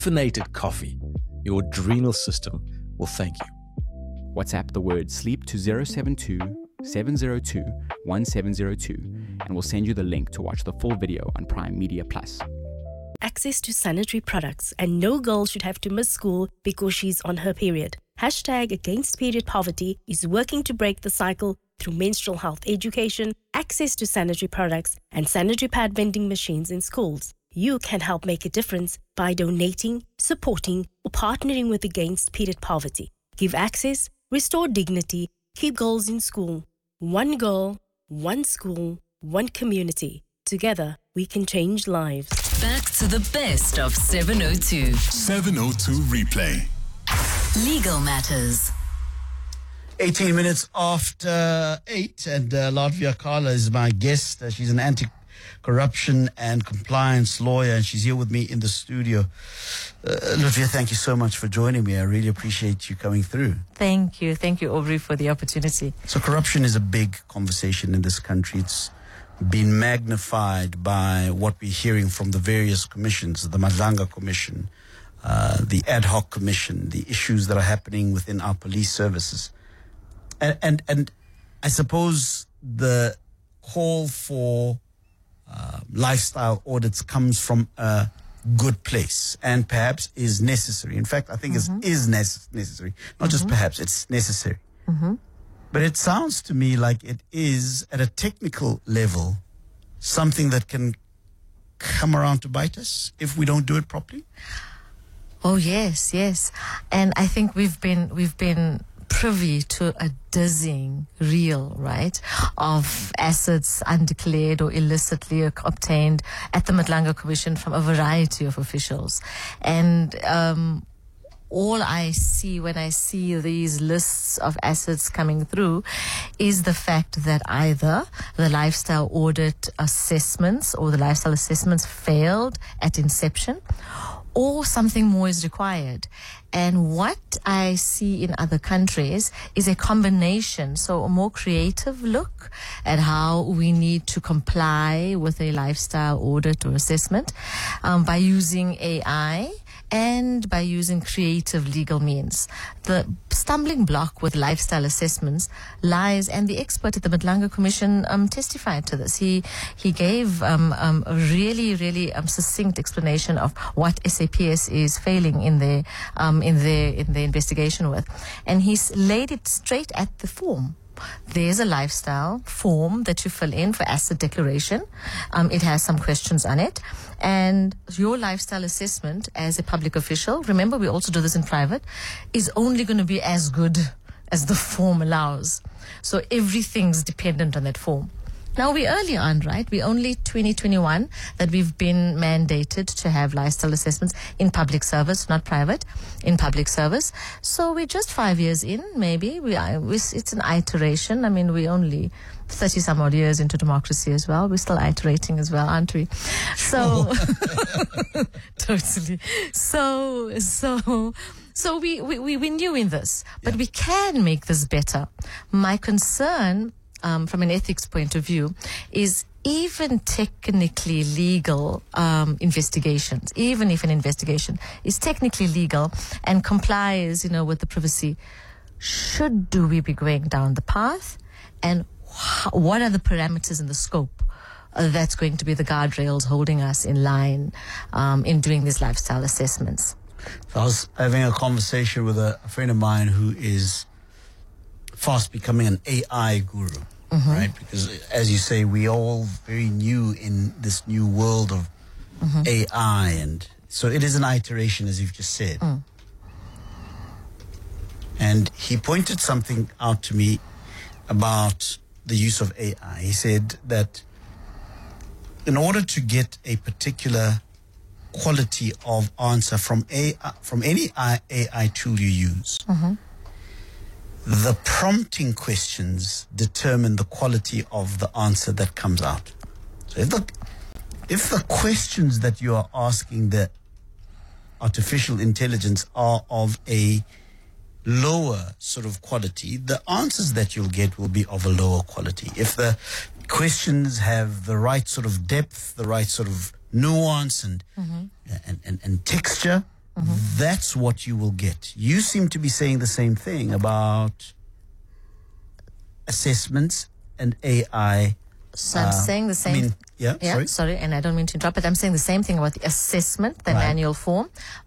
caffeinated coffee, your adrenal system will thank you. WhatsApp the word sleep to 072 702 1702 and we'll send you the link to watch the full video on Prime Media Plus. Access to sanitary products, and no girl should have to miss school because she's on her period. #Against Period Poverty is working to break the cycle through menstrual health education, access to sanitary products, and sanitary pad vending machines in schools. You can help make a difference by donating, supporting, or partnering with Against Period Poverty. Give access, restore dignity, keep girls in school. One girl, one school, one community. Together, we can change lives. Back to the best of 702. 702 Replay. Legal Matters. 18 minutes after 8, and Latvia Carla is my guest. She's an anti-corruption and compliance lawyer, and she's here with me in the studio. Latvia, thank you so much for joining me. I really appreciate you coming through. Thank you, Aubrey, for the opportunity. So corruption is a big conversation in this country. It's been magnified by what we're hearing from the various commissions, the Madlanga Commission, the Ad Hoc Commission, the issues that are happening within our police services. And I suppose the call for lifestyle audits comes from a good place and perhaps is necessary. In fact, I think it is necessary. Not just perhaps, it's necessary. But it sounds to me like it is, at a technical level, something that can come around to bite us if we don't do it properly. Oh, yes. And I think we've been privy to a dizzying reel, right, of assets undeclared or illicitly obtained at the Madlanga Commission from a variety of officials. And all I see when I see these lists of assets coming through is the fact that either the lifestyle audit assessments or the lifestyle assessments failed at inception, or something more is required. And what I see in other countries is a combination, so a more creative look at how we need to comply with a lifestyle audit or assessment by using AI and by using creative legal means. The stumbling block with lifestyle assessments lies, and the expert at the Madlanga Commission testified to this. He gave a really succinct explanation of what SAPS is failing in the investigation with, and he's laid it straight at the form. There's a lifestyle form that you fill in for asset declaration. It has some questions on it. And your lifestyle assessment as a public official, remember we also do this in private, is only going to be as good as the form allows. So everything's dependent on that form. Now, we're early on, right? We're only 2021 that we've been mandated to have lifestyle assessments in public service, not private, in public service. So we're just 5 years in, maybe. It's an iteration. I mean, we're only 30 some odd years into democracy as well. We're still iterating as well, aren't we? So, totally. So we're new in this, but we can make this better. My concern, from an ethics point of view, is even technically legal investigations, even if an investigation is technically legal and complies, with the privacy, do we be going down the path? And what are the parameters and the scope that's going to be the guardrails holding us in line in doing these lifestyle assessments? So I was having a conversation with a friend of mine who is fast becoming an AI guru, right? Because, as you say, we all very new in this new world of AI, and so it is an iteration, as you've just said. And he pointed something out to me about the use of AI. He said that in order to get a particular quality of answer from any AI tool you use, the prompting questions determine the quality of the answer that comes out. So if the questions that you are asking the artificial intelligence are of a lower sort of quality, the answers that you'll get will be of a lower quality. If the questions have the right sort of depth, the right sort of nuance and texture, that's what you will get. You seem to be saying the same thing about assessments and AI. So I'm saying the same. Sorry, and I don't mean to interrupt, but I'm saying the same thing about the assessment, the manual form,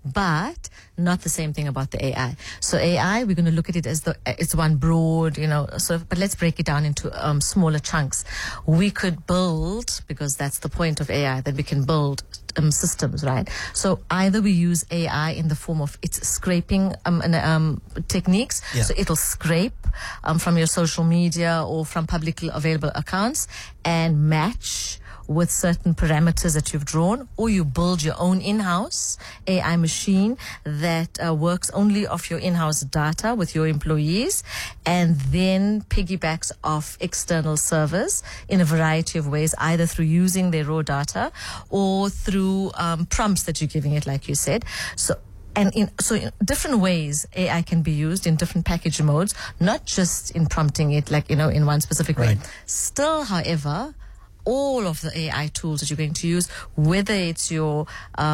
but not the same thing about the AI. So AI, we're going to look at it as it's one broad, but let's break it down into smaller chunks. We could build, because that's the point of AI, that we can build systems, right? So either we use AI in the form of its scraping techniques. Yeah. So it'll scrape from your social media or from publicly available accounts and match with certain parameters that you've drawn, or you build your own in-house AI machine that works only off your in-house data with your employees and then piggybacks off external servers in a variety of ways, either through using their raw data or through prompts that you're giving it, like you said. So in different ways, AI can be used in different package modes, not just in prompting it, in one specific way. Still, however, all of the AI tools that you're going to use, whether it's your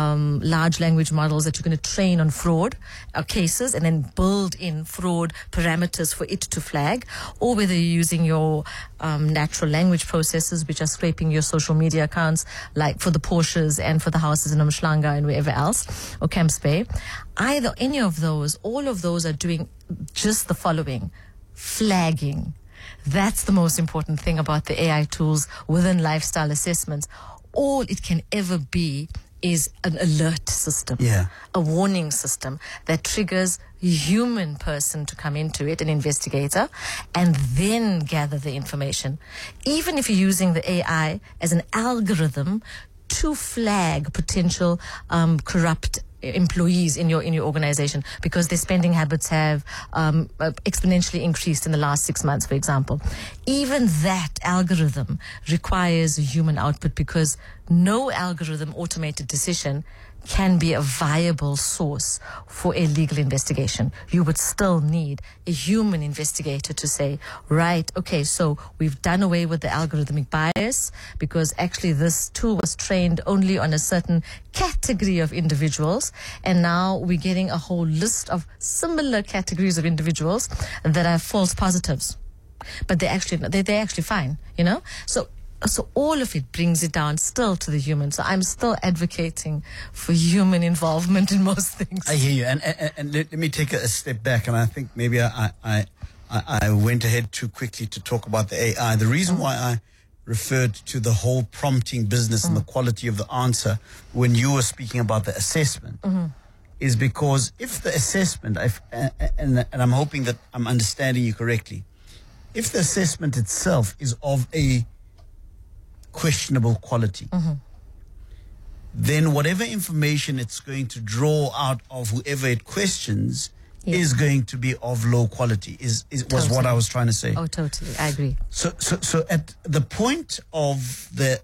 large language models that you're going to train on fraud cases and then build in fraud parameters for it to flag, or whether you're using your natural language processes, which are scraping your social media accounts, like for the Porsches and for the houses in Umhlanga and wherever else, or Camps Bay. Either any of those, all of those are doing just the following: flagging. That's the most important thing about the AI tools within lifestyle assessments. All it can ever be is an alert system, a warning system that triggers a human person to come into it, an investigator, and then gather the information. Even if you're using the AI as an algorithm to flag potential corrupt employees in your organization because their spending habits have exponentially increased in the last 6 months, for example. Even that algorithm requires a human output, because no algorithm automated decision can be a viable source for a legal investigation. You would still need a human investigator to say, right, okay, so we've done away with the algorithmic bias because actually this tool was trained only on a certain category of individuals, and now we're getting a whole list of similar categories of individuals that are false positives. But they're actually fine, So all of it brings it down still to the human. So I'm still advocating for human involvement in most things. I hear you. And let me take a step back. And I think maybe I went ahead too quickly to talk about the AI. The reason why I referred to the whole prompting business and the quality of the answer when you were speaking about the assessment is because if the assessment, and I'm hoping that I'm understanding you correctly, if the assessment itself is of a questionable quality, then whatever information it's going to draw out of whoever it questions is going to be of low quality, was what I was trying to say. Oh, totally. I agree. So at the point of the,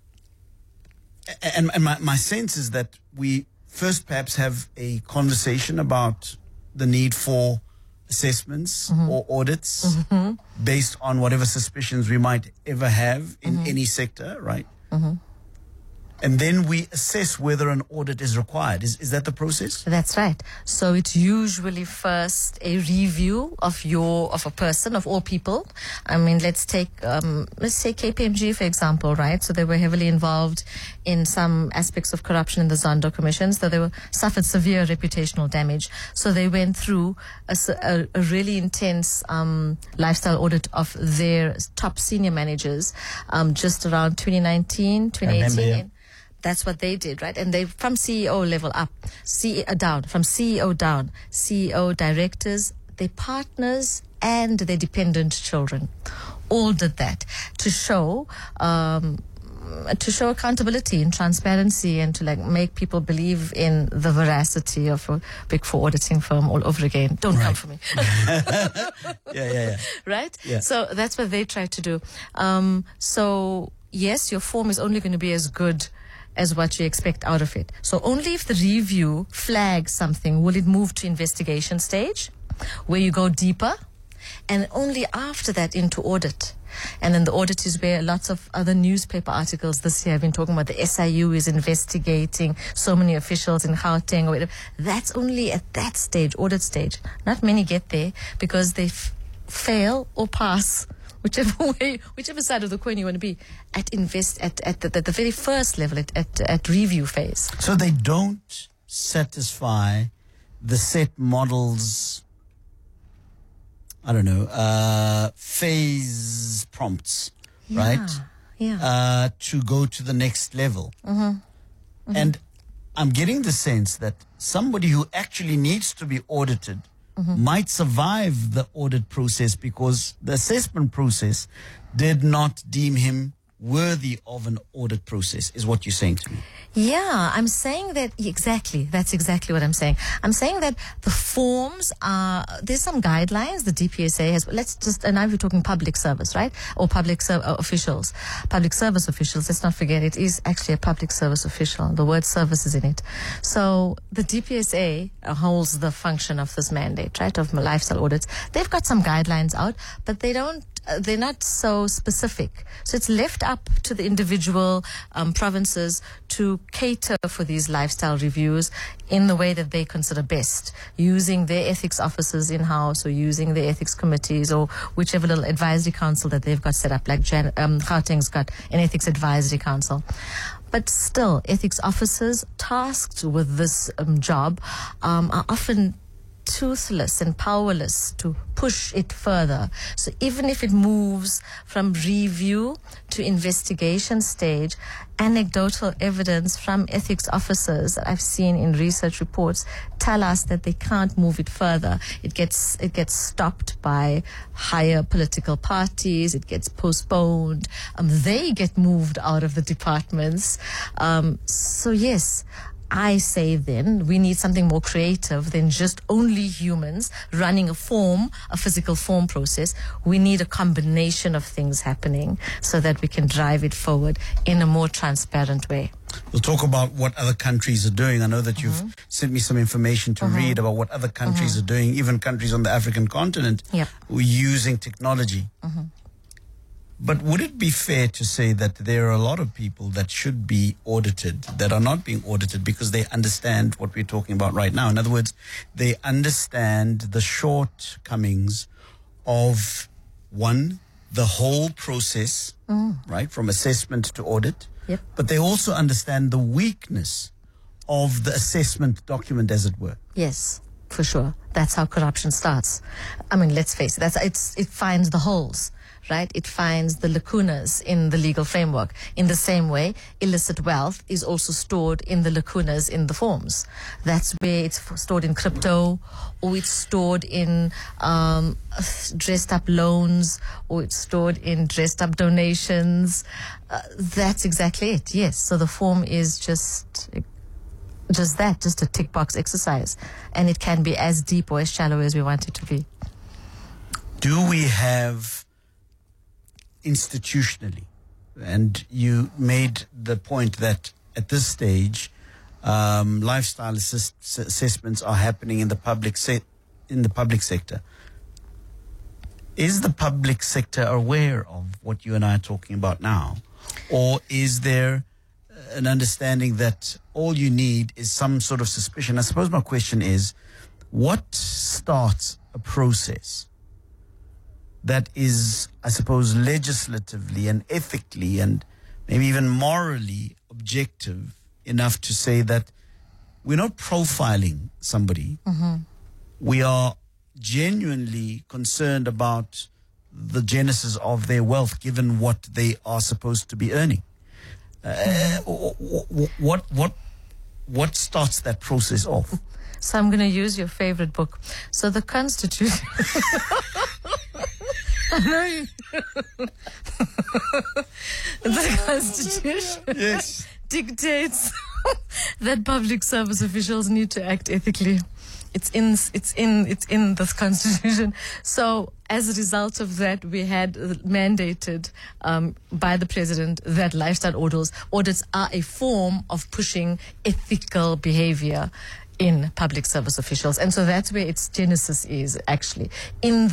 and my sense is that we first perhaps have a conversation about the need for assessments or audits based on whatever suspicions we might ever have in any sector, right? And then we assess whether an audit is required. Is that the process? That's right. So it's usually first a review of a person, of all people. I mean, let's say KPMG, for example, right? So they were heavily involved in some aspects of corruption in the Zondo commissions. So they suffered severe reputational damage. So they went through a really intense lifestyle audit of their top senior managers just around 2019, 2018. That's what they did, right? And they, from CEO level up, from CEO down, CEO, directors, their partners, and their dependent children, all did that to show accountability and transparency, and to make people believe in the veracity of a Big Four auditing firm all over again. Don't come for me. Yeah. Right? Yeah. So that's what they tried to do. So yes, your form is only going to be as good as what you expect out of it. So only if the review flags something will it move to investigation stage, where you go deeper, and only after that into audit. And then the audit is where lots of other newspaper articles this year have been talking about the SIU is investigating so many officials in Gauteng or whatever. That's only at that stage, audit stage. Not many get there because they fail or pass, whichever way, whichever side of the coin you want to be, at the very first level, at review phase. So they don't satisfy the set models, I don't know, phase prompts, right? Yeah. To go to the next level. And I'm getting the sense that somebody who actually needs to be audited might survive the audit process because the assessment process did not deem him worthy of an audit process, is what you're saying to me. Yeah, I'm saying that exactly. That's exactly what I'm saying. I'm saying that the forms are, there's some guidelines the DPSA has, and now we're talking public service, right? Or public officials. Public service officials, let's not forget, it is actually a public service official. The word service is in it. So the DPSA holds the function of this mandate, right, of lifestyle audits. They've got some guidelines out, but they're not so specific. So it's left up to the individual provinces to cater for these lifestyle reviews in the way that they consider best, using their ethics officers in-house or using their ethics committees or whichever little advisory council that they've got set up, like Gauteng's got an ethics advisory council. But still, ethics officers tasked with this job are often toothless and powerless to push it further. So even if it moves from review to investigation stage, anecdotal evidence from ethics officers that I've seen in research reports tell us that they can't move it further. It gets stopped by higher political parties. It gets postponed. They get moved out of the departments. So yes, I say then we need something more creative than just only humans running a physical form process. We need a combination of things happening so that we can drive it forward in a more transparent way. We'll talk about what other countries are doing. I know that you've sent me some information to read about what other countries are doing, even countries on the African continent who are using technology. But would it be fair to say that there are a lot of people that should be audited that are not being audited because they understand what we're talking about right now? In other words, they understand the shortcomings of, one, the whole process, right, from assessment to audit. Yep. But they also understand the weakness of the assessment document, as it were. Yes, for sure. That's how corruption starts. I mean, let's face it. It finds the holes. Right? It finds the lacunas in the legal framework. In the same way, illicit wealth is also stored in the lacunas in the forms. That's where it's stored in crypto, or it's stored in dressed up loans, or it's stored in dressed up donations. That's exactly it. Yes. So the form is just that, just a tick box exercise. And it can be as deep or as shallow as we want it to be. Do we have institutionally, and you made the point that at this stage lifestyle assessments are happening in the public sector. Is the public sector aware of what you and I are talking about now, or is there an understanding that all you need is some sort of suspicion? I suppose my question is, what starts a process that is, I suppose, legislatively and ethically and maybe even morally objective enough to say that we're not profiling somebody. We are genuinely concerned about the genesis of their wealth, given what they are supposed to be earning. What starts that process off? So I'm going to use your favorite book. So the Constitution... The Constitution dictates that public service officials need to act ethically. It's in the Constitution. So as a result of that, we had mandated by the president that lifestyle audits are a form of pushing ethical behavior in public service officials. And so that's where its genesis is actually in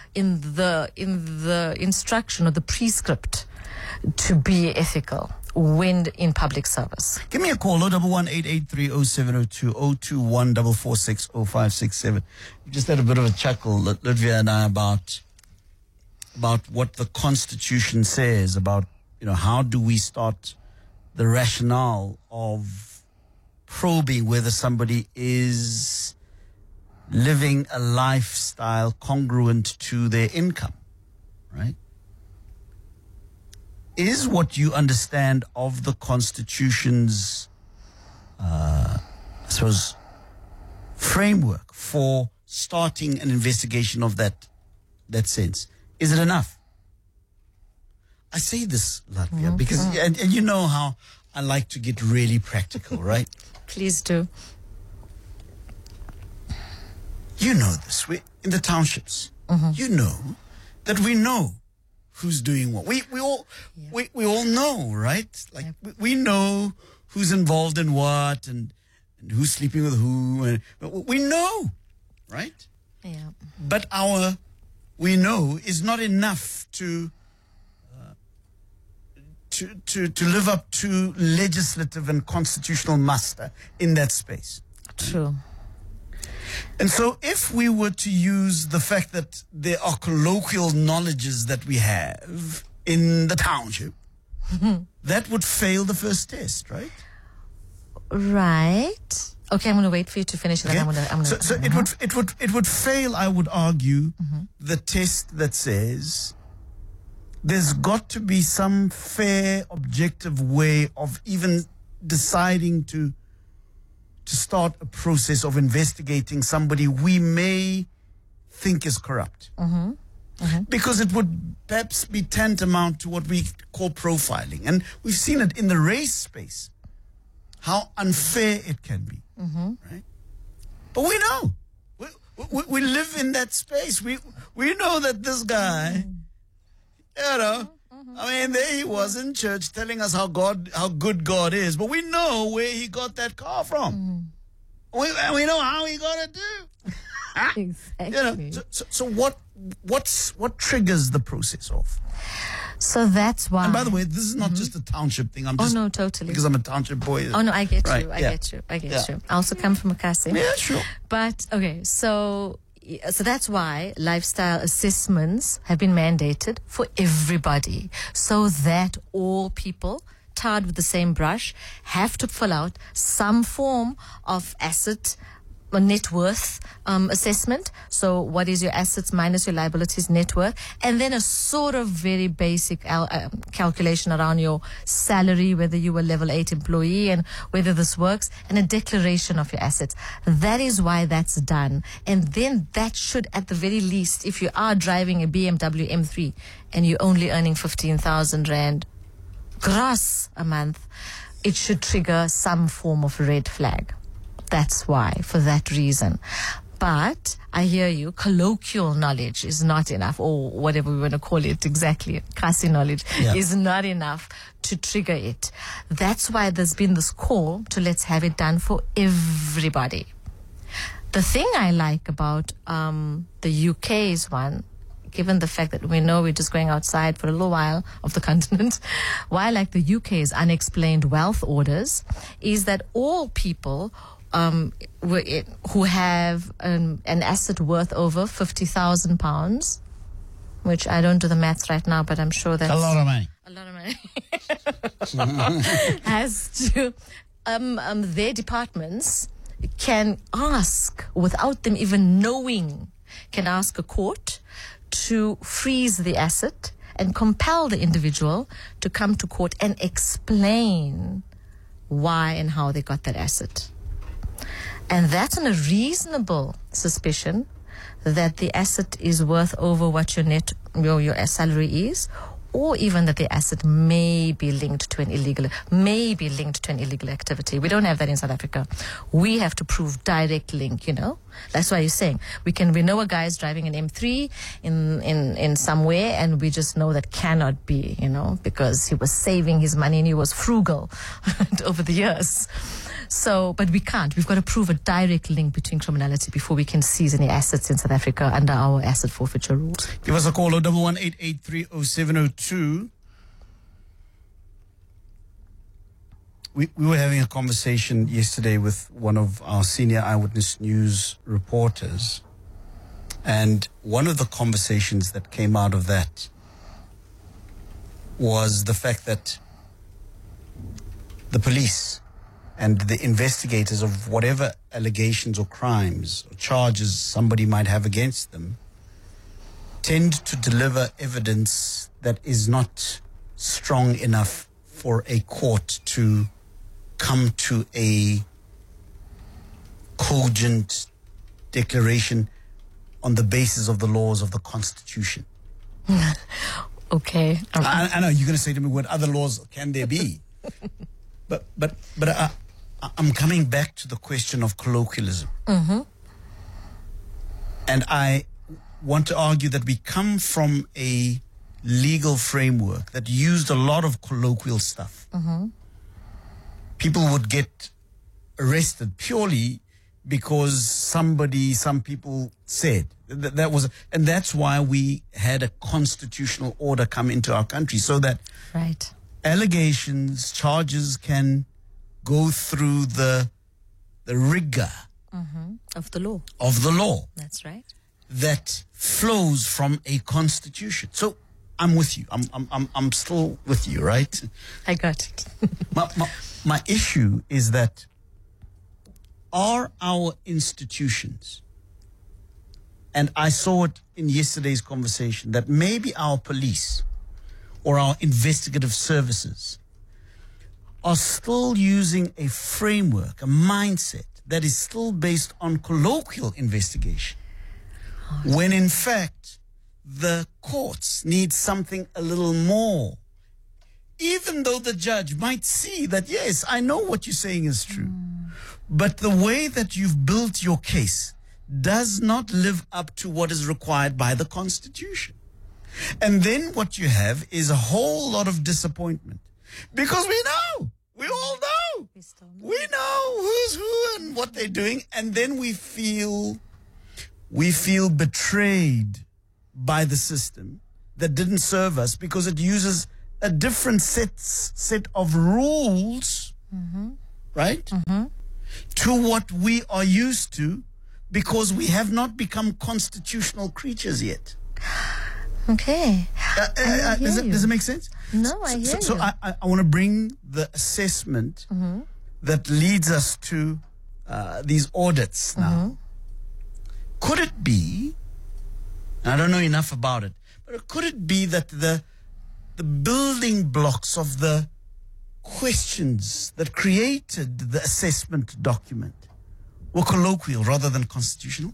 the instruction or the prescript to be ethical when in public service. Give me a call, 011-883-0702, 021-446-0567. We just had a bit of a chuckle, Ludwia and I, about what the Constitution says about, how do we start the rationale of probing whether somebody is living a lifestyle congruent to their income, right? Is what you understand of the Constitution's, framework for starting an investigation of that sense, is it enough? I say this, Latvia, because, and you know how I like to get really practical, right? Please do. You know this. In the townships, you know that we know who's doing what. We all know, right? Like we know who's involved in what and who's sleeping with who, and we know, right? Yeah. But our we know is not enough to live up to legislative and constitutional muster in that space. True. And so if we were to use the fact that there are colloquial knowledges that we have in the township, that would fail the first test, right? Right. Okay, I'm going to wait for you to finish. And Okay. then I'm going to. So it would fail, I would argue, the test that says there's got to be some fair, objective way of even deciding to start a process of investigating somebody we may think is corrupt. Because it would perhaps be tantamount to what we call profiling. And we've seen it in the race space, how unfair it can be. Right? But we know. We live in that space. We know that this guy, I mean, there he was in church telling us how good God is, but we know where he got that car from. We know how he got it too. Exactly. So what triggers the process off? So that's why. And by the way, this is not just a township thing. I'm just no, totally. because I'm a township boy. Oh no, I get Right, you. I yeah. get you. I get Yeah. you. I also come from Makasi. Yeah, sure. But okay, so that's why lifestyle assessments have been mandated for everybody, so that all people tarred with the same brush have to fill out some form of asset or net worth assessment. So what is your assets minus your liabilities net worth, and then a sort of very basic calculation around your salary, whether you were level 8 employee and whether this works, and a declaration of your assets. That is why that's done. And then that should, at the very least, if you are driving a BMW M3 and you're only earning 15,000 Rand gross a month, it should trigger some form of red flag. That's why, for that reason. But I hear you, colloquial knowledge is not enough, or whatever we want to call it exactly, Kasi knowledge is not enough to trigger it. That's why there's been this call to let's have it done for everybody. The thing I like about the UK's one, given the fact that we know we're just going outside for a little while of the continent, why I like the UK's unexplained wealth orders is that all people who have an asset worth over £50,000, which I don't do the maths right now, but I'm sure that's A lot of money. a lot of money, has to, their departments can ask, without them even knowing, can ask a court to freeze the asset and compel the individual to come to court and explain why and how they got that asset. And that's on a reasonable suspicion that the asset is worth over what your salary is, or even that the asset may be linked to an illegal activity. We don't have that in South Africa. We have to prove direct link, That's why you're saying we know a guy is driving an M3 in somewhere, and we just know that cannot be, because he was saving his money and he was frugal over the years. So, but we can't. We've got to prove a direct link between criminality before we can seize any assets in South Africa under our asset forfeiture rules. Give us a call, 011-883-0702. We were having a conversation yesterday with one of our senior Eyewitness News reporters. And one of the conversations that came out of that was the fact that the police and the investigators of whatever allegations or crimes or charges somebody might have against them tend to deliver evidence that is not strong enough for a court to come to a cogent declaration on the basis of the laws of the Constitution. Okay. I know you're going to say to me, what other laws can there be? but I'm coming back to the question of colloquialism. Mm-hmm. And I want to argue that we come from a legal framework that used a lot of colloquial stuff. Mm-hmm. People would get arrested purely because some people said that was, and that's why we had a constitutional order come into our country, so that Right. allegations, charges can go through the rigor Of the law. of the law That's right. that flows from a constitution. So I'm with you. I'm still with you, right? I got it. My issue is that are our institutions, and I saw it in yesterday's conversation, that maybe our police or our investigative services are still using a framework, a mindset that is still based on colloquial investigation, when in fact the courts need something a little more. Even though the judge might see that, yes, I know what you're saying is true, but the way that you've built your case does not live up to what is required by the Constitution. And then what you have is a whole lot of disappointment, because we all know, we know who's who and what they're doing, and then we feel betrayed by the system that didn't serve us because it uses a different set of rules, right, to what we are used to, because we have not become constitutional creatures yet. Okay. Does it make sense? No, I hear So you. I want to bring the assessment that leads us to these audits now. Could it be, and I don't know enough about it, but could it be that the building blocks of the questions that created the assessment document were colloquial rather than constitutional?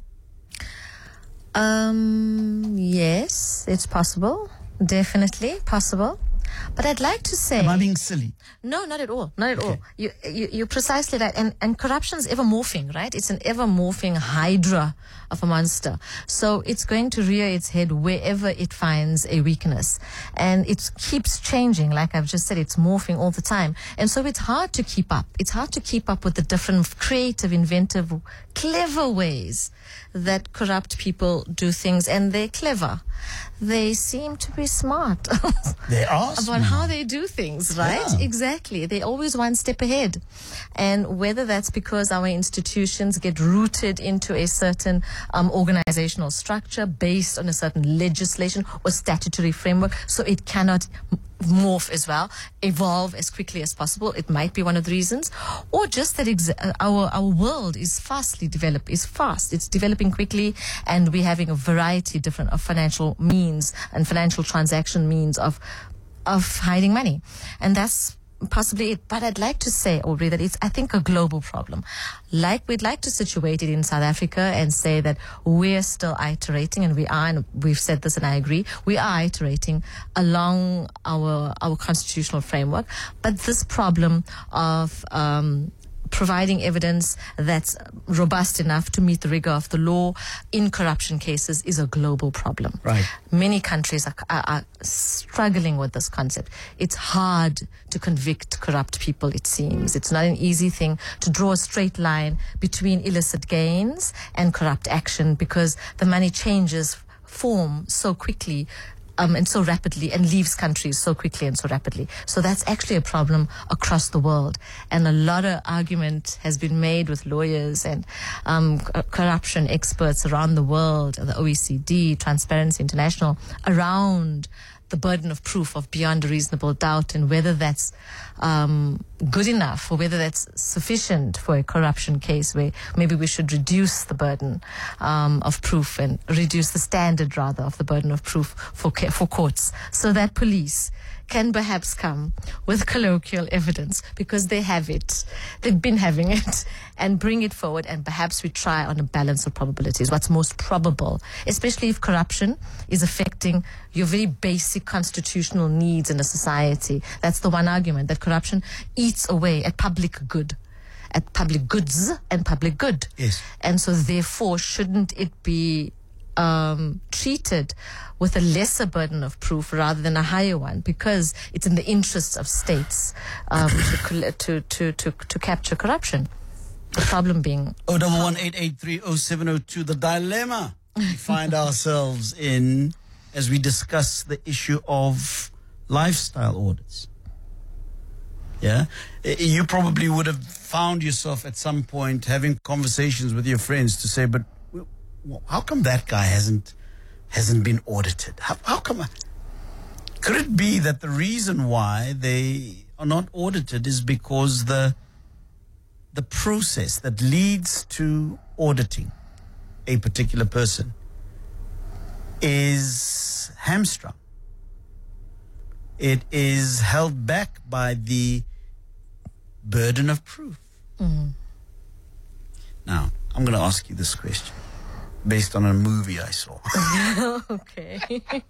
Yes, it's possible. Definitely possible. But I'd like to say... Am I being silly? No, not at all. Not at Okay. all. You're precisely right. And corruption is ever morphing, right? It's an ever morphing hydra of a monster. So it's going to rear its head wherever it finds a weakness. And it keeps changing. Like I've just said, it's morphing all the time. And so it's hard to keep up. It's hard to keep up with the different creative, inventive, clever ways that corrupt people do things. And they're clever. They seem to be smart. They are About how they do things, right? Yeah. Exactly. They're always one step ahead. And whether that's because our institutions get rooted into a certain organizational structure based on a certain legislation or statutory framework, so it cannot morph as well, evolve as quickly as possible. It might be one of the reasons. Or just that our world is fast. It's developing quickly, and we're having a variety different of financial means and financial transaction means of hiding money. And that's possibly it. But I'd like to say, Aubrey, that it's, I think, a global problem. Like, we'd like to situate it in South Africa and say that we're still iterating, and we are, and we've said this and I agree, we are iterating along our constitutional framework. But this problem of providing evidence that's robust enough to meet the rigor of the law in corruption cases is a global problem. Right. Many countries are struggling with this concept. It's hard to convict corrupt people, it seems. It's not an easy thing to draw a straight line between illicit gains and corrupt action, because the money changes form so quickly and so rapidly, and leaves countries so quickly and so rapidly. So that's actually a problem across the world. And a lot of argument has been made with lawyers and corruption experts around the world, the OECD, Transparency International, around the burden of proof of beyond a reasonable doubt, and whether that's good enough or whether that's sufficient for a corruption case, where maybe we should reduce the burden of proof, and reduce the standard, rather, of the burden of proof for courts, so that police can perhaps come with colloquial evidence, because they have it. They've been having it, and bring it forward, and perhaps we try on a balance of probabilities, what's most probable, especially if corruption is affecting your very basic constitutional needs in a society. That's the one argument, that corruption eats away at public good, at public goods and public good. Yes. And so therefore, shouldn't it be treated with a lesser burden of proof rather than a higher one, because it's in the interests of states to capture corruption? The problem being 011-883-0702, the dilemma we find ourselves in as we discuss the issue of lifestyle audits. Yeah, you probably would have found yourself at some point having conversations with your friends to say, but how come that guy hasn't been audited? How come? Could it be that the reason why they are not audited is because the process that leads to auditing a particular person is hamstrung? It is held back by the burden of proof. Mm. Now, I'm going to ask you this question based on a movie I saw. Okay.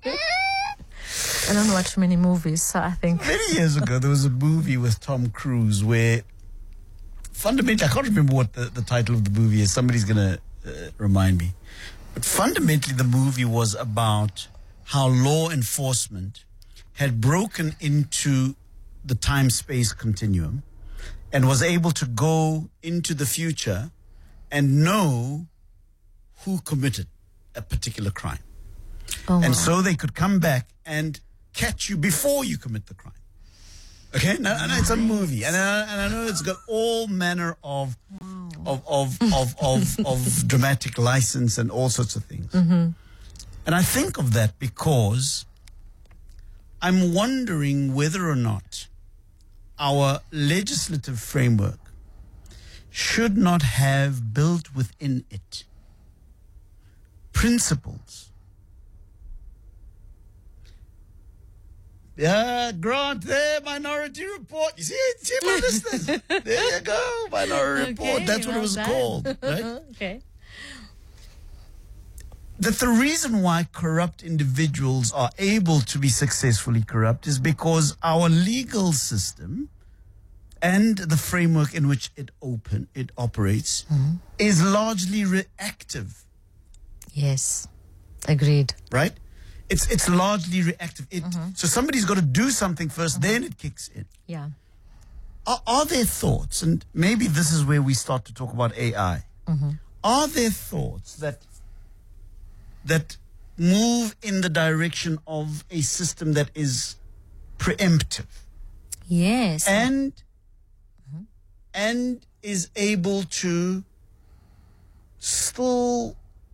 I don't watch many movies, so I think... Many years ago, there was a movie with Tom Cruise where fundamentally, I can't remember what the title of the movie is. Somebody's going to remind me. But fundamentally, the movie was about how law enforcement had broken into the time-space continuum and was able to go into the future and know who committed a particular crime. Oh, and wow. so they could come back and catch you before you commit the crime. Okay? Now, and it's a movie. And I know it's got all manner of dramatic license and all sorts of things. Mm-hmm. And I think of that because I'm wondering whether or not our legislative framework should not have built within it principles. Yeah, Grant there, Minority Report. You see my listeners? There you go, Minority Report. That's what it was called, right? Okay. That the reason why corrupt individuals are able to be successfully corrupt is because our legal system and the framework in which it operates is largely reactive. Yes, agreed. Right? It's largely reactive. So somebody's got to do something first, then it kicks in. Yeah. Are there thoughts, and maybe this is where we start to talk about AI, are there thoughts that move in the direction of a system that is preemptive? Yes. And is able to still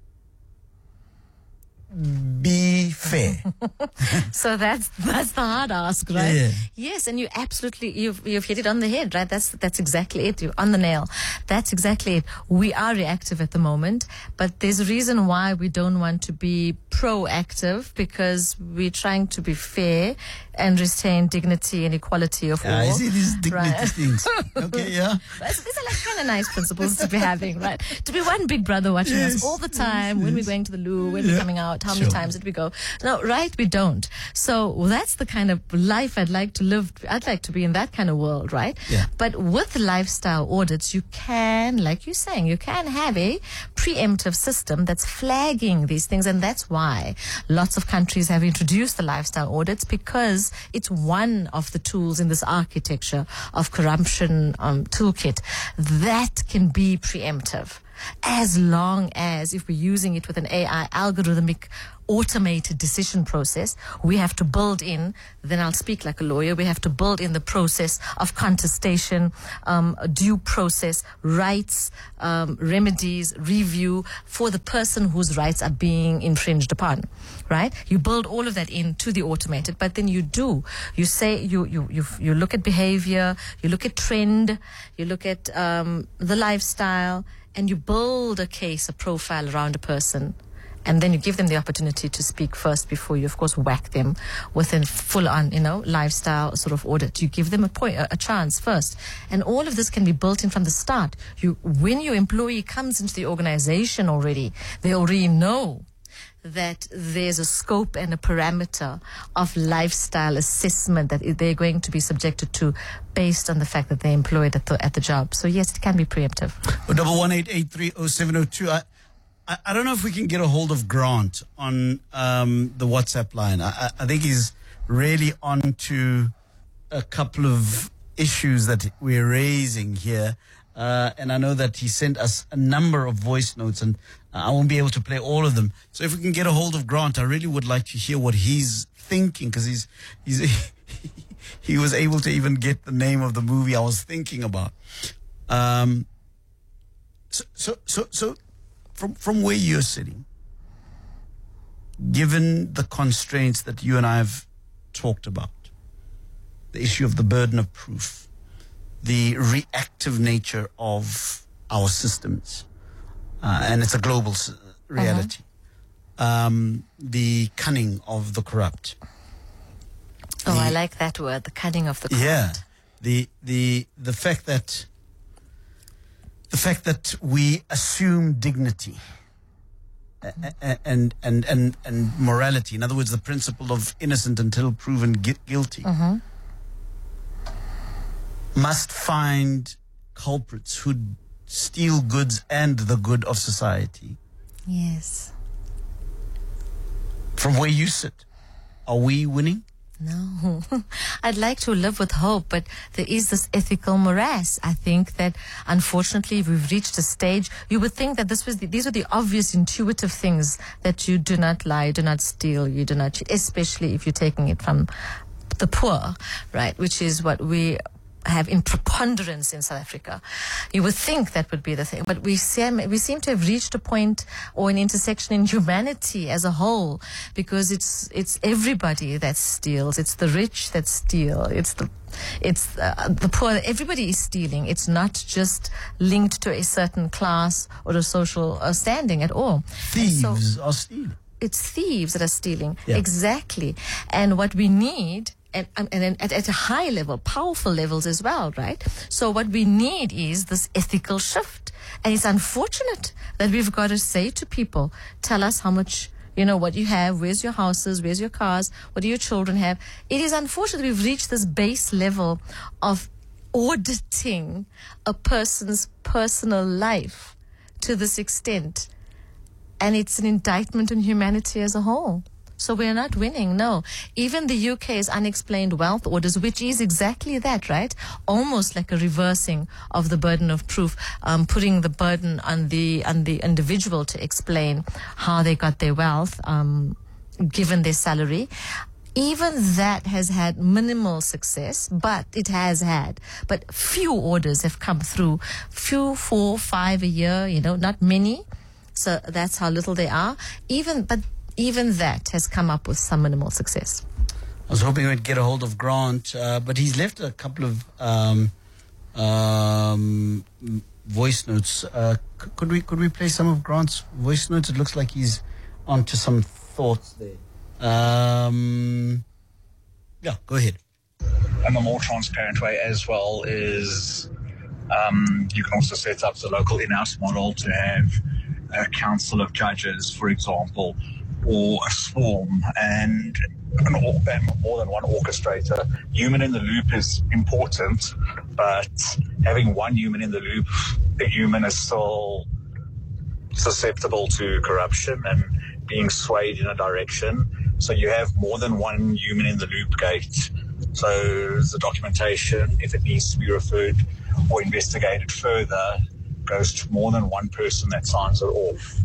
be fair? So that's the hard ask, right? Yeah. Yes, and you've hit it on the head, right? That's exactly it. You're on the nail. That's exactly it. We are reactive at the moment, but there's a reason why we don't want to be proactive, because we're trying to be fair and retain dignity and equality of all. I see these dignity Right. things. Okay, yeah. These are like kind of nice principles to be having, right? To be one big brother watching us all the time, when we're going to the loo, when we're coming out, how many Sure. times did we go? No, right, we don't. So that's the kind of life I'd like to live. I'd like to be in that kind of world, right? Yeah. But with lifestyle audits, you can, like you're saying, you can have a preemptive system that's flagging these things. And that's why lots of countries have introduced the lifestyle audits, because it's one of the tools in this architecture of corruption toolkit that can be preemptive. As long as, if we're using it with an AI algorithmic automated decision process, we have to build in, then I'll speak like a lawyer, we have to build in the process of contestation, due process, rights, remedies, review for the person whose rights are being infringed upon, right? You build all of that into the automated, but then you say, you look at behavior, you look at trend, you look at the lifestyle, and you build a case, a profile around a person. And then you give them the opportunity to speak first before you, of course, whack them with a full-on, lifestyle sort of audit. You give them a chance first. And all of this can be built in from the start. When your employee comes into the organization already, they already know that there's a scope and a parameter of lifestyle assessment that they're going to be subjected to based on the fact that they're employed at the job. So yes, it can be preemptive. 118830702. I don't know if we can get a hold of Grant on the WhatsApp line. I think he's really on to a couple of issues that we're raising here. And I know that he sent us a number of voice notes, and I won't be able to play all of them. So if we can get a hold of Grant, I really would like to hear what he's thinking, because he was able to even get the name of the movie I was thinking about. So from where you're sitting, given the constraints that you and I have talked about, the issue of the burden of proof, the reactive nature of our systems, and it's a global reality, the cunning of the corrupt. I like that word, the cunning of the corrupt. Yeah, the fact that we assume dignity and morality. In other words, the principle of innocent until proven guilty. Must find culprits who steal goods and the good of society. Yes. From where you sit, are we winning? No. I'd like to live with hope, but there is this ethical morass. I think that, unfortunately, we've reached a stage. You would think that these are the obvious, intuitive things, that you do not lie, do not steal, you do not cheat, especially if you're taking it from the poor, right? Which is what we have in preponderance in South Africa. You would think that would be the thing, but we seem to have reached a point or an intersection in humanity as a whole, because it's everybody that steals. It's the rich that steal. It's the poor. Everybody is stealing. It's not just linked to a certain class or a social standing at all. Thieves are stealing. It's thieves that are stealing. Yeah. Exactly. And what we need, and at a high level, powerful levels as well, right? So what we need is this ethical shift. And it's unfortunate that we've got to say to people, tell us how much, what you have, where's your houses, where's your cars, what do your children have. It is unfortunate we've reached this base level of auditing a person's personal life to this extent. And it's an indictment on humanity as a whole. So we're not winning, no. Even the UK's unexplained wealth orders, which is exactly that, right? Almost like a reversing of the burden of proof, putting the burden on the individual to explain how they got their wealth, given their salary. Even that has had minimal success, but it has had. But few orders have come through. Few, 4, 5 a year, not many. So that's how little they are. Even that has come up with some minimal success. I was hoping we'd get a hold of Grant, but he's left a couple of voice notes. Could we play some of Grant's voice notes? It looks like he's onto some thoughts there. Yeah, go ahead. And the more transparent way as well is you can also set up the local in-house model to have a council of judges, for example, or a swarm and more than one orchestrator. Human in the loop is important, but having one human in the loop, the human is still susceptible to corruption and being swayed in a direction. So you have more than one human in the loop gate. So the documentation, if it needs to be referred or investigated further, goes to more than one person that signs it off.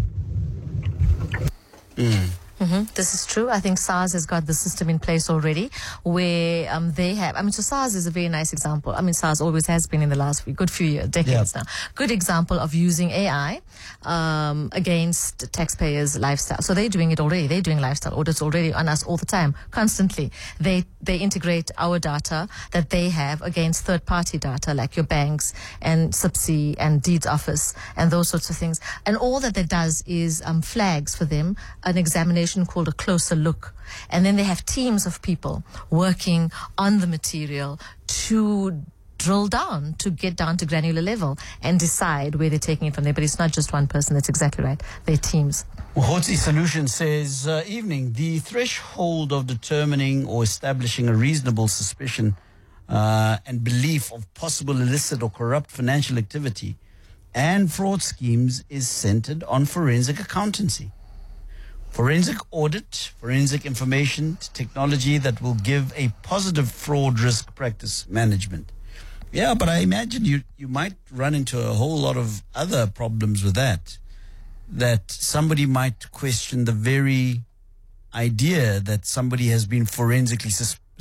This is true. I think SARS has got the system in place already where they have, so SARS is a very nice example. SARS always has been in the last good few years, decades now. Good example of using AI against taxpayers' lifestyle. So they're doing it already. They're doing lifestyle audits already on us all the time, constantly. They integrate our data that they have against third-party data like your banks and SIPC and Deeds Office and those sorts of things. And all that does is flags for them an examination called a closer look. And then they have teams of people working on the material to drill down, to get down to granular level and decide where they're taking it from there. But it's not just one person. That's exactly right. They're teams. Hotzi Solution says, evening, the threshold of determining or establishing a reasonable suspicion and belief of possible illicit or corrupt financial activity and fraud schemes is centered on forensic accountancy. Forensic audit, forensic information technology that will give a positive fraud risk practice management. Yeah, but I imagine you might run into a whole lot of other problems with that somebody might question the very idea that somebody has been forensically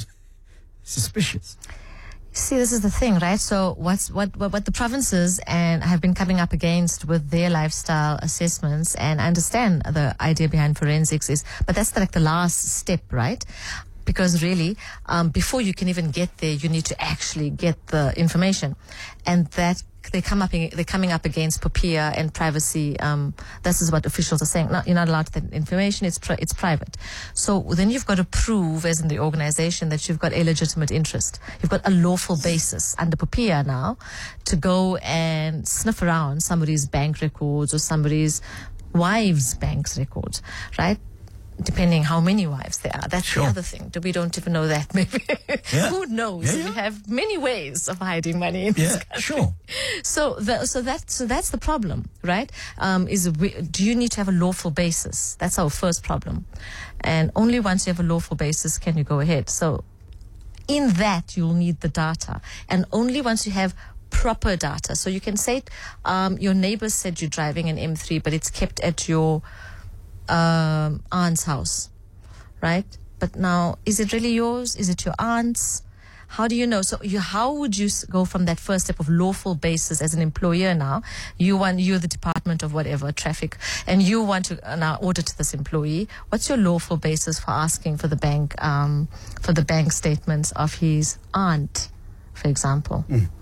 suspicious. See, this is the thing, right? So what the provinces and have been coming up against with their lifestyle assessments, and I understand the idea behind forensics but that's like the last step, right? Because really, before you can even get there, you need to actually get the information, and that they're coming up against POPIA and privacy. This is what officials are saying. No, you're not allowed that information. It's private. So then you've got to prove, as in the organization, that you've got a legitimate interest. You've got a lawful basis under POPIA now to go and sniff around somebody's bank records or somebody's wife's bank's records, right? Depending how many wives there are. That's the other thing. We don't even know that, maybe. Yeah. Who knows? We have many ways of hiding money in this country. Sure. So that's the problem, right? Do you need to have a lawful basis? That's our first problem. And only once you have a lawful basis can you go ahead. So in that, you'll need the data. And only once you have proper data. So you can say your neighbor said you're driving an M3, but it's kept at your aunt's house, right? But now, is it really yours? Is it your aunt's? How do you know? So how would you go from that first step of lawful basis as an employer now? You're the department of whatever, traffic, and you want to now audit this employee. What's your lawful basis for asking for the bank statements of his aunt, for example?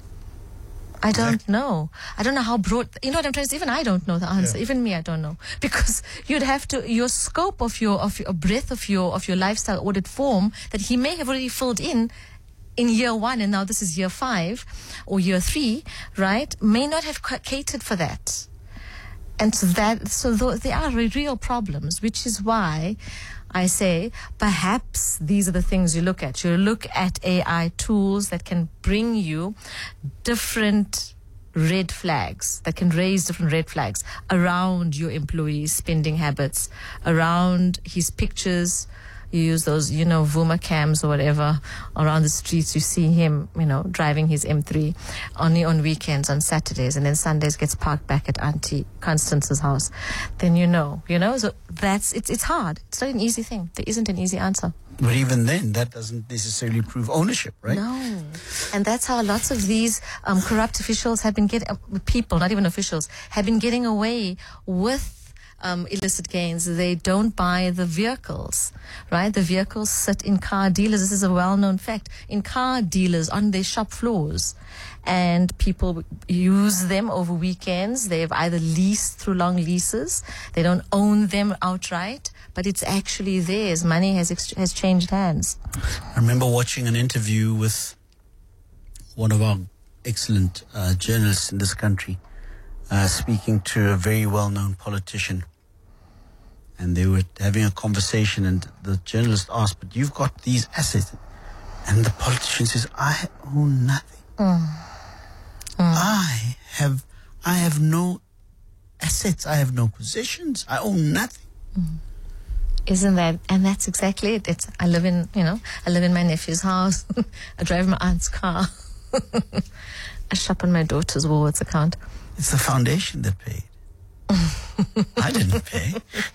I don't know. I don't know how broad. You know what I'm trying to say? Even I don't know the answer. Yeah. Even me, I don't know, because you'd have to your scope of your breadth of your lifestyle audit form that he may have already filled in year 1, and now this is year 5 or year 3, right? May not have catered for that, and so there are real problems, which is why I say perhaps these are the things you look at. You look at AI tools that can bring you different red flags, that can raise different red flags around your employee's spending habits, around his pictures. You use those, Vuma cams or whatever around the streets. You see him, driving his M3 only on weekends, on Saturdays, and then Sundays gets parked back at Auntie Constance's house. Then so it's hard. It's not an easy thing. There isn't an easy answer. But even then, that doesn't necessarily prove ownership, right? No. And that's how lots of these corrupt officials have been people, not even officials, have been getting away with illicit gains. They don't buy the vehicles, right? The vehicles sit in car dealers. This is a well-known fact. In car dealers on their shop floors. And people use them over weekends. They've either leased through long leases. They don't own them outright, but it's actually theirs. Money has changed hands. I remember watching an interview with one of our excellent journalists in this country, speaking to a very well-known politician. and they were having a conversation, and the journalist asked, but you've got these assets. And the politician says, I own nothing. I have no assets. I have no possessions. I own nothing. Isn't that, and that's exactly it. I live in my nephew's house. I drive my aunt's car. I shop on my daughter's Woolworths account. It's the foundation that paid. I didn't pay.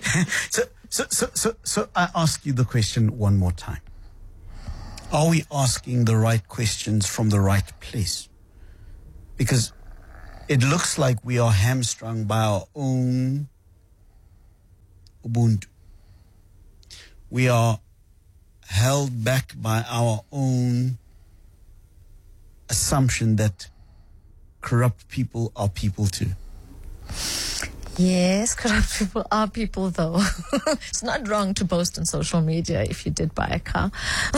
So I ask you the question one more time. Are we asking the right questions from the right place? Because it looks like we are hamstrung by our own Ubuntu. We are held back by our own assumption that corrupt people are people too. Yes, corrupt people are people, though. It's not wrong to boast on social media if you did buy a car.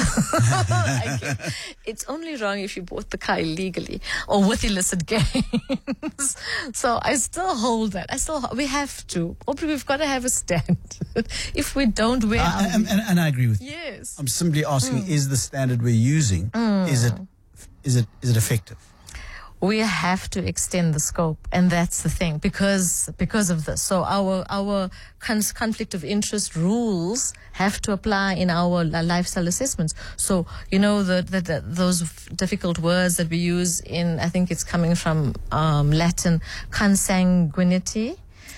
It's only wrong if you bought the car illegally or with illicit gains. So I still hold that. We have to. We've got to have a standard. If we don't, we're and I agree with you. Yes. I'm simply asking: is the standard we're using is it effective? We have to extend the scope, and that's the thing, because of this. So our conflict of interest rules have to apply in our lifestyle assessments. So those difficult words that we use in, I think it's coming from Latin, consanguinity.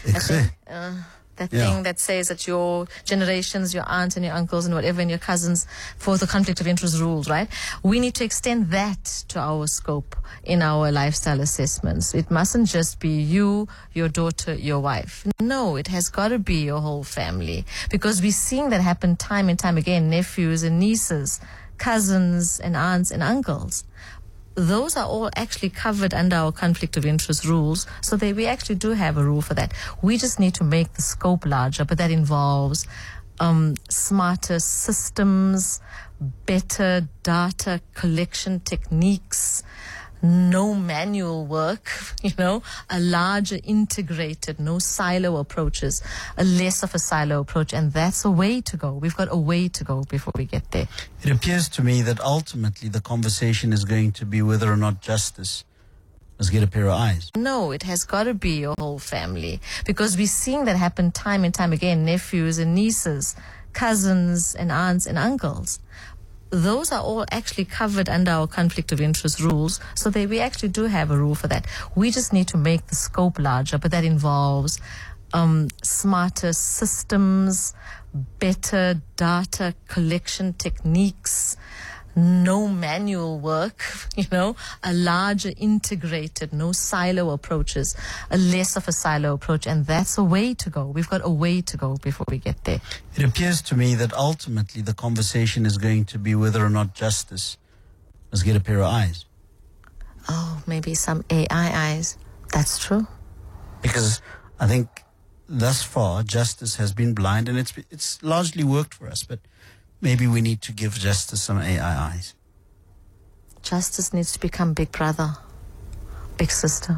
Thing that says that your generations, your aunts and your uncles and whatever, and your cousins, for the conflict of interest rules, right? We need to extend that to our scope in our lifestyle assessments. It mustn't just be you, your daughter, your wife. No, it has got to be your whole family, because we're seeing that happen time and time again. Nephews and nieces, cousins and aunts and uncles. Those are all actually covered under our conflict of interest rules, so we actually do have a rule for that. We just need to make the scope larger, but that involves smarter systems, better data collection techniques, no manual work, a larger integrated, no silo approaches, a less of a silo approach, and that's a way to go. We've got a way to go before we get there. It appears to me that ultimately the conversation is going to be whether or not justice must get a pair of eyes. No, it has got to be your whole family, because we're seeing that happen time and time again. Nephews and nieces, cousins and aunts and uncles. Those are all actually covered under our conflict of interest rules, so we actually do have a rule for that. We just need to make the scope larger, but that involves smarter systems, better data collection techniques, no manual work, a larger integrated, no silo approaches, a less of a silo approach, and that's a way to go. We've got a way to go before we get there. It appears to me that ultimately the conversation is going to be whether or not justice must get a pair of eyes. Oh, maybe some AI eyes. That's true. Because I think thus far justice has been blind, and it's largely worked for us, but maybe we need to give justice some AI eyes. Justice needs to become big brother, big sister.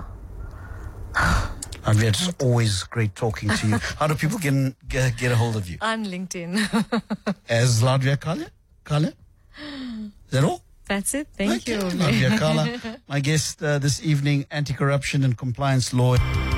Ladvia, it's always great talking to you. How do people get a hold of you? On LinkedIn. As Ladvia Kala? Is that all? That's it. Thank you. Ladvia Kala, my guest this evening, anti-corruption and compliance lawyer.